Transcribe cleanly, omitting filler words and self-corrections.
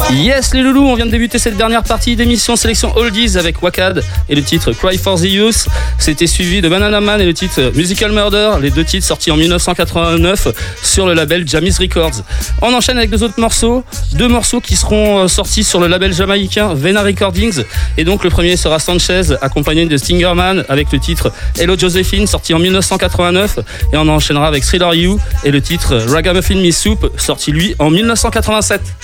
Yes les loulous, on vient de débuter cette dernière partie d'émission sélection Oldies avec Wakad et le titre Cry for the Youth. C'était suivi de Banana Man et le titre Musical Murder, les deux titres sortis en 1989 sur le label Jamis Records. On enchaîne avec deux morceaux qui seront sortis sur le label jamaïcain Vena Recordings, et donc le premier sera Sanchez accompagné de Stingerman avec le titre Hello Josephine sorti en 1989, et on enchaînera avec Thriller You et le titre Ragamuffin Me Soup sorti lui en 1987.